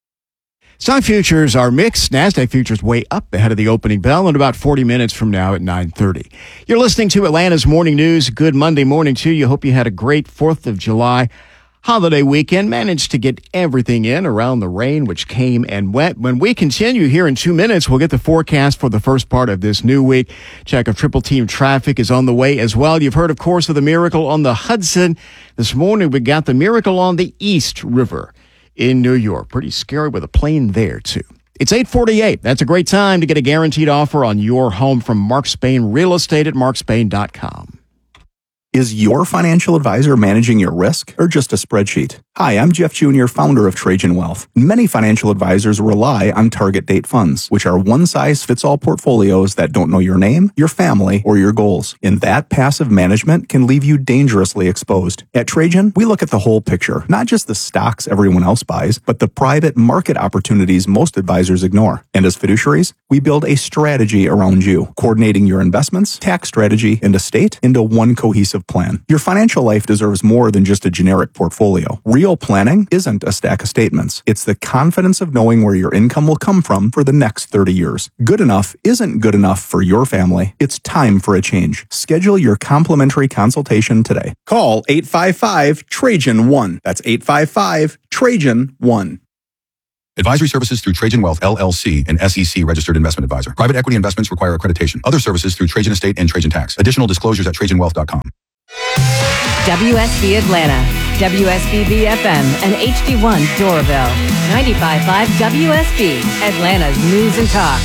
Stock futures are mixed. NASDAQ futures way up ahead of the opening bell in about forty minutes from now at nine thirty. You're listening to Atlanta's Morning News. Good Monday morning to you. Hope you had a great fourth of July holiday weekend. Managed to get everything in around the rain, which came and went. When we continue here in two minutes, we'll get the forecast for the first part of this new week. Check of triple team traffic is on the way as well. You've heard, of course, of the miracle on the Hudson. This morning, we got the miracle on the East River in New York. Pretty scary with a plane there, too. It's eight forty-eight. That's a great time to get a guaranteed offer on your home from Mark Spain Real Estate at mark spain dot com. Is your financial advisor managing your risk or just a spreadsheet? Hi, I'm Jeff Junior, founder of Trajan Wealth. Many financial advisors rely on target date funds, which are one-size-fits-all portfolios that don't know your name, your family, or your goals. And that passive management can leave you dangerously exposed. At Trajan, we look at the whole picture, not just the stocks everyone else buys, but the private market opportunities most advisors ignore. And as fiduciaries, we build a strategy around you, coordinating your investments, tax strategy, and estate into one cohesive plan. Your financial life deserves more than just a generic portfolio. Real planning isn't a stack of statements. It's the confidence of knowing where your income will come from for the next thirty years. Good enough isn't good enough for your family. It's time for a change. Schedule your complimentary consultation today. Call eight five five Trajan one. That's eight five five Trajan one. Advisory services through Trajan Wealth, L L C, an S E C registered investment advisor. Private equity investments require accreditation. Other services through Trajan Estate and Trajan Tax. Additional disclosures at trajan wealth dot com. W S B Atlanta, W S B B F M, and H D one Doraville. ninety-five point five W S B, Atlanta's News and Talk.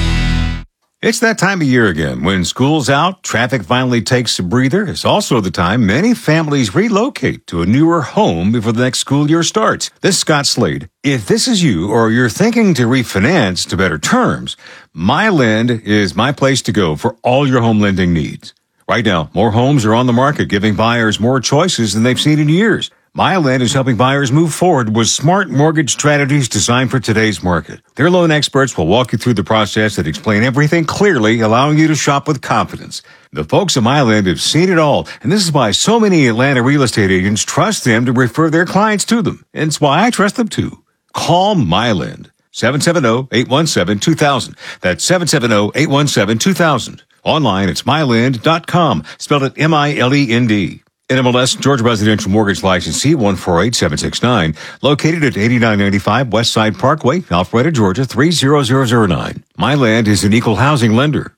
It's that time of year again. When school's out, traffic finally takes a breather. It's also the time many families relocate to a newer home before the next school year starts. This is Scott Slade. If this is you or you're thinking to refinance to better terms, MyLend is my place to go for all your home lending needs. Right now, more homes are on the market, giving buyers more choices than they've seen in years. MyLend is helping buyers move forward with smart mortgage strategies designed for today's market. Their loan experts will walk you through the process and explain everything clearly, allowing you to shop with confidence. The folks at MyLend have seen it all, and this is why so many Atlanta real estate agents trust them to refer their clients to them. And it's why I trust them too. Call MyLend. seven seven zero, eight one seven, two thousand. That's seven seven zero, eight one seven, two thousand. Online, it's my lend dot com, spelled it M I L E N D. N M L S Georgia Residential Mortgage Licensee one four eight seven six nine, located at eighty-nine ninety-five West Side Parkway, Alpharetta, Georgia three zero zero zero nine. MyLend is an equal housing lender.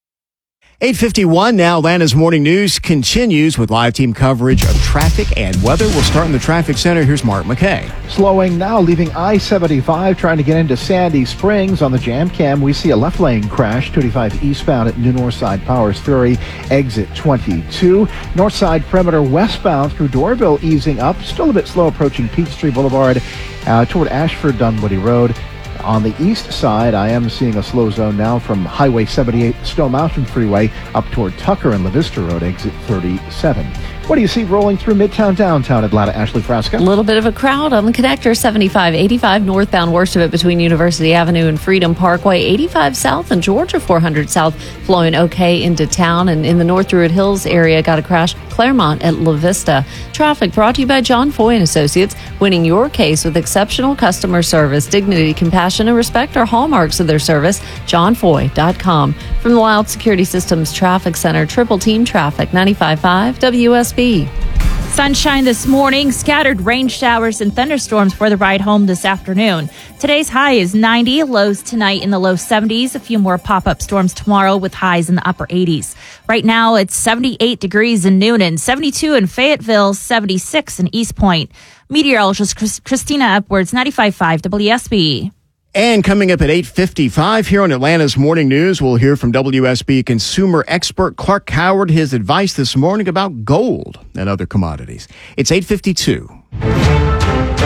eight fifty-one now. Atlanta's Morning News continues with live team coverage of traffic and weather. We'll start in the traffic center. Here's Mark McKay. Slowing now, leaving I seventy-five, trying to get into Sandy Springs on the Jam Cam. We see a left lane crash, two eighty-five eastbound at New Northside Powers Ferry, exit twenty-two. Northside perimeter westbound through Doraville easing up. Still a bit slow approaching Peachtree Boulevard uh, toward Ashford Dunwoody Road. On the east side, I am seeing a slow zone now from Highway seventy-eight, Stone Mountain Freeway, up toward Tucker and La Vista Road, exit thirty-seven. What do you see rolling through Midtown, downtown Atlanta? Ashley Frasca. A little bit of a crowd on the connector, seventy-five eighty-five northbound, worst of it between University Avenue and Freedom Parkway, eighty-five south and Georgia four hundred south, flowing okay into town. And in the North Druid Hills area, got a crash, Claremont at La Vista. Traffic brought to you by John Foy and Associates, winning your case with exceptional customer service. Dignity, compassion, and respect are hallmarks of their service. john foy dot com. From the Loud Security Systems Traffic Center, Triple Team Traffic, ninety-five point five W S B. Sunshine this morning, scattered rain showers and thunderstorms for the ride home this afternoon. Today's high is ninety, lows tonight in the low seventies. A few more pop-up storms tomorrow with highs in the upper eighties. Right now, it's seventy-eight degrees in Noonan, seventy-two in Fayetteville, seventy-six in East Point. Meteorologist Chris- Christina Edwards, ninety-five point five W S B. And coming up at eight fifty-five here on Atlanta's Morning News, we'll hear from W S B consumer expert Clark Howard, his advice this morning about gold and other commodities. It's eight fifty-two.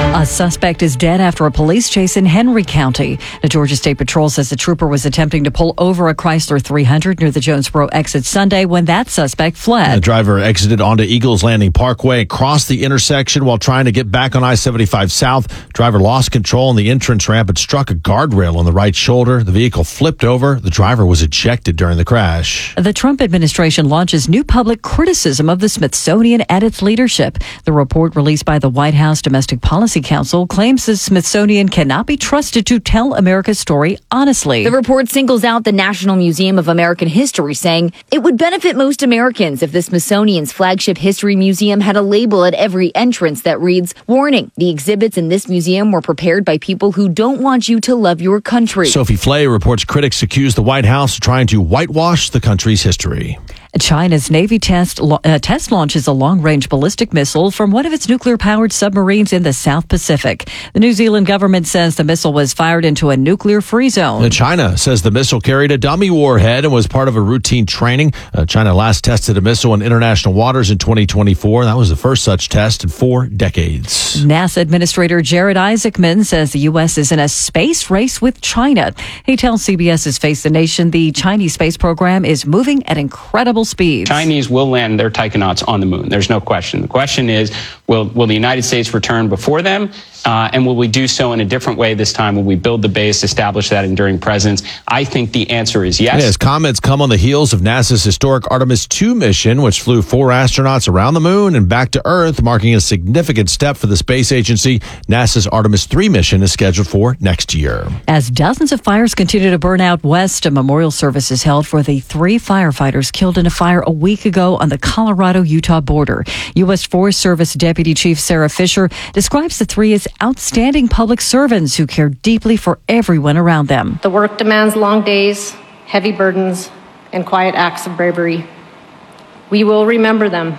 A suspect is dead after a police chase in Henry County. The Georgia State Patrol says the trooper was attempting to pull over a Chrysler three hundred near the Jonesboro exit Sunday when that suspect fled. The driver exited onto Eagles Landing Parkway, crossed the intersection while trying to get back on I seventy-five South. Driver lost control on the entrance ramp and struck a guardrail on the right shoulder. The vehicle flipped over. The driver was ejected during the crash. The Trump administration launches new public criticism of the Smithsonian and its leadership. The report released by the White House Domestic Policy Council claims the Smithsonian cannot be trusted to tell America's story honestly. The report singles out the National Museum of American History, saying it would benefit most Americans if the Smithsonian's flagship history museum had a label at every entrance that reads, "Warning, the exhibits in this museum were prepared by people who don't want you to love your country." Sophie Flay reports critics accuse the White House of trying to whitewash the country's history. China's Navy test uh, test launches a long-range ballistic missile from one of its nuclear-powered submarines in the South Pacific. The New Zealand government says the missile was fired into a nuclear-free zone. And China says the missile carried a dummy warhead and was part of a routine training. Uh, China last tested a missile in international waters in twenty twenty-four. That was the first such test in four decades. NASA Administrator Jared Isaacman says the U S is in a space race with China. He tells CBS's Face the Nation the Chinese space program is moving at incredible speeds. Chinese will land their taikonauts on the moon. There's no question. The question is, will will the United States return before them? Uh, and will we do so in a different way this time? Will we build the base, establish that enduring presence? I think the answer is yes. Yes, comments come on the heels of NASA's historic Artemis two mission, which flew four astronauts around the moon and back to Earth, marking a significant step for the space agency. NASA's Artemis three mission is scheduled for next year. As dozens of fires continue to burn out west, a memorial service is held for the three firefighters killed in a fire a week ago on the Colorado-Utah border. U S Forest Service Deputy Chief Sarah Fisher describes the three as outstanding public servants who care deeply for everyone around them. The work demands long days, heavy burdens, and quiet acts of bravery. We will remember them